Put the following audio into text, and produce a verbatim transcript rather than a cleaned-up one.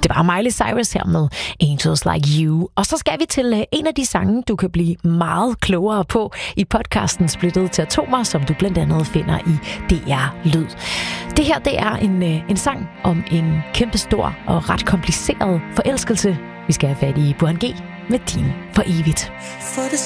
Det var Miley Cyrus her med Angels Like You. Og så skal vi til en af de sange, du kan blive meget klogere på i podcasten Splittet til Atomer, som du blandt andet finder i D R Lyd. Det her, det er en, en sang om en kæmpestor og ret kompliceret forelskelse. Vi skal have fat i Burhan G med Din for evigt. For det